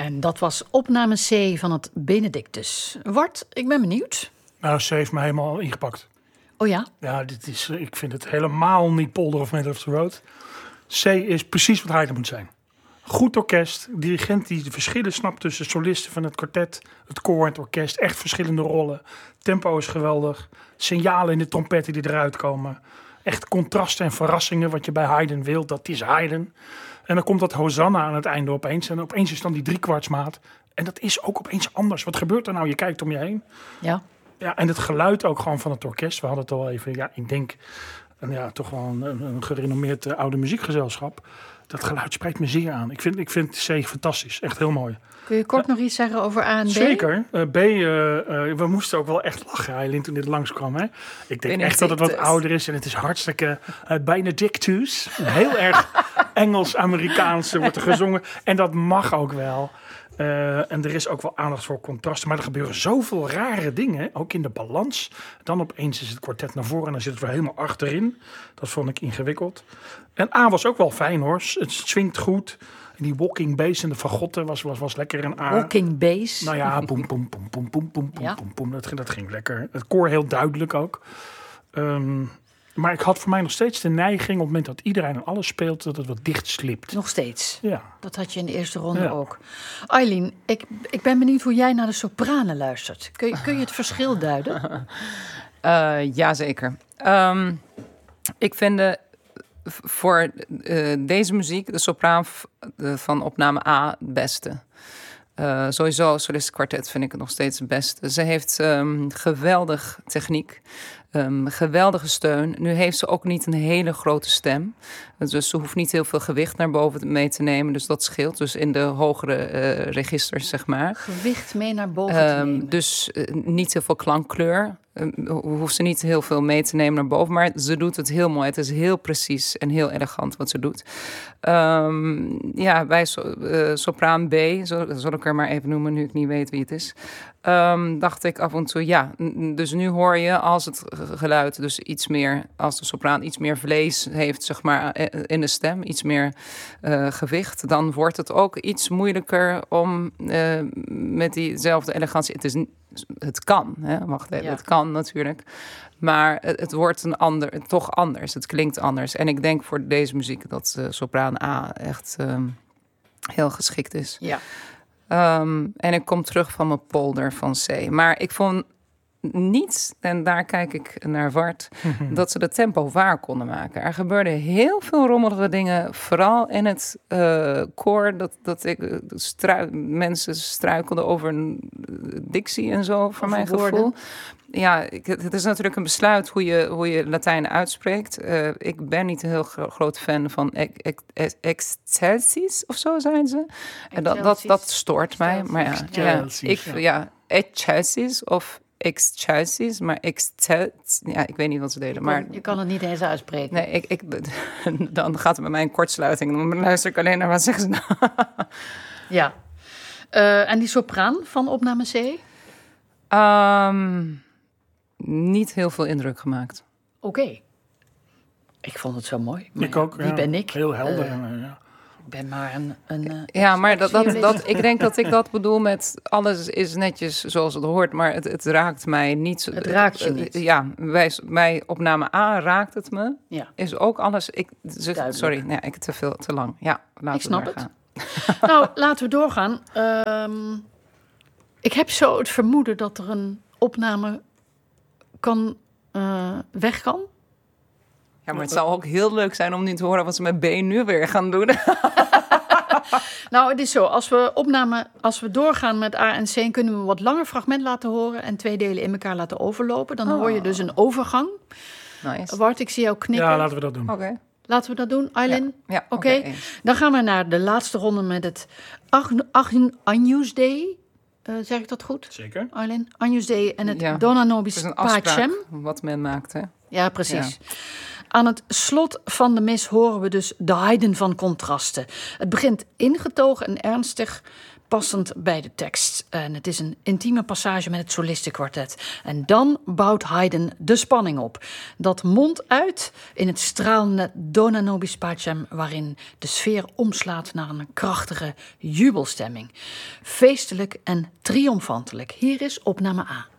En dat was opname C van het Benedictus. Wart, ik ben benieuwd. Nou, ze heeft me helemaal ingepakt. Oh ja? Ja, ik vind het helemaal niet Polder of Middle of the Road. C is precies wat Haydn moet zijn. Goed orkest, dirigent die de verschillen snapt tussen solisten van het kwartet, het koor en het orkest. Echt verschillende rollen. Tempo is geweldig. Signalen in de trompetten die eruit komen. Echt contrasten en verrassingen wat je bij Haydn wilt. Dat is Haydn. En dan komt dat Hosanna aan het einde opeens. En opeens is dan die driekwartsmaat. En dat is ook opeens anders. Wat gebeurt er nou? Je kijkt om je heen. Ja. Ja, en het geluid ook gewoon van het orkest. We hadden het al even, ja, ik denk, toch wel een gerenommeerd oude muziekgezelschap. Dat geluid spreekt me zeer aan. Ik vind C fantastisch. Echt heel mooi. Kun je kort nog iets zeggen over A en B? Zeker. B, we moesten ook wel echt lachen, Eileen, toen dit langskwam. Hè? Ik denk echt dat het wat ouder is. En het is hartstikke Benedictus. Heel erg Engels-Amerikaans wordt er gezongen. En dat mag ook wel. En er is ook wel aandacht voor contrasten. Maar er gebeuren zoveel rare dingen. Ook in de balans. Dan opeens is het kwartet naar voren. En dan zit het weer helemaal achterin. Dat vond ik ingewikkeld. En A was ook wel fijn hoor. Het swingt goed. En die walking bass en de fagotten was lekker in A. Walking bass? Nou ja, boem, boem, boem, boem, boem, boem, boem, boem. Dat ging lekker. Het koor heel duidelijk ook. Maar ik had voor mij nog steeds de neiging, op het moment dat iedereen en alles speelt, dat het wat dicht slipt. Nog steeds? Ja. Dat had je in de eerste ronde ook. Eileen, ik ben benieuwd hoe jij naar de sopranen luistert. Kun je het verschil duiden? Jazeker. Ik vind voor deze muziek de sopraan van opname A het beste. Sowieso, Solistenkwartet vind ik het nog steeds het beste. Ze heeft geweldig techniek. Geweldige steun. Nu heeft ze ook niet een hele grote stem. Dus ze hoeft niet heel veel gewicht naar boven mee te nemen. Dus dat scheelt. Dus in de hogere registers, zeg maar. Gewicht mee naar boven te nemen. Dus niet heel veel klankkleur. Hoeft ze niet heel veel mee te nemen naar boven. Maar ze doet het heel mooi. Het is heel precies en heel elegant wat ze doet. Bij sopraan B, zal ik er maar even noemen, nu ik niet weet wie het is. Dacht ik af en toe, dus nu hoor je als het geluid dus iets meer, als de sopraan iets meer vlees heeft, zeg maar, in de stem, iets meer gewicht, dan wordt het ook iets moeilijker om met diezelfde elegantie, het kan, hè? Wacht even, het kan natuurlijk, maar het wordt toch anders, het klinkt anders. En ik denk voor deze muziek dat sopraan A echt heel geschikt is. Ja. En ik kom terug van mijn polder van C. Maar ik vond niet, en daar kijk ik naar Wart, dat ze de tempo waar konden maken. Er gebeurden heel veel rommelige dingen, vooral in het koor, mensen struikelden over een dictie en zo, voor mijn gevoel. Ja, het is natuurlijk een besluit hoe je Latijn uitspreekt. Ik ben niet een heel groot fan van excelsis of zo zijn ze. En dat stoort mij. Maar excelsis of excelsis, maar ik weet niet wat ze deden. Maar je kan het niet eens uitspreken. Nee, dan gaat het bij mij een kortsluiting. Dan luister ik alleen naar wat zeggen ze nou. Ja. En die sopraan van opname C? Niet heel veel indruk gemaakt. Oké. Ik vond het zo mooi. Maar ik ook. Wie ben ik? Heel helder. Ik ben maar een maar ik denk dat ik dat bedoel met alles is netjes zoals het hoort, maar het raakt mij niet. Het raakt je niet. Ja, bij opname A raakt het me. Ja. Is ook alles. Sorry, nee, ik te lang. Ja, ik snap het. Nou, laten we doorgaan. Ik heb zo het vermoeden dat er een opname weg kan. Ja, maar het zou ook heel leuk zijn om niet te horen wat ze met B nu weer gaan doen. Nou, het is zo. Als we doorgaan met A en C, kunnen we een wat langer fragment laten horen en 2 delen in elkaar laten overlopen. Dan hoor je dus een overgang. Nice. Wart, ik zie jou knikken. Ja, laten we dat doen. Oké. Laten we dat doen, Eileen? Ja. Oké. Dan gaan we naar de laatste ronde met het Agnus Dei. Zeg ik dat goed? Zeker. Agnus Dei en het Dona Nobis Pacem. Wat men maakt, hè? Ja, precies. Aan het slot van de mis horen we dus de Haydn van contrasten. Het begint ingetogen en ernstig, passend bij de tekst. En het is een intieme passage met het solistenkwartet. En dan bouwt Haydn de spanning op. Dat mondt uit in het stralende Dona nobis pacem, waarin de sfeer omslaat naar een krachtige jubelstemming. Feestelijk en triomfantelijk. Hier is opname A.